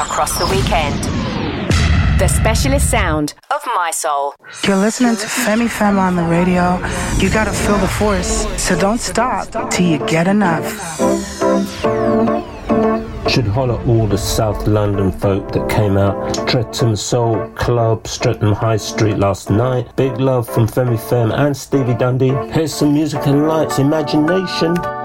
across the weekend. The specialist sound of My Soul. You're listening to Femi Fem on the radio. You gotta feel the force, so don't stop till you get enough. Should holler all the South London folk that came out. Streatham Soul Club, Streatham High Street last night. Big love from Femi Fem and Stevie Dundee. Here's some music and lights, imagination.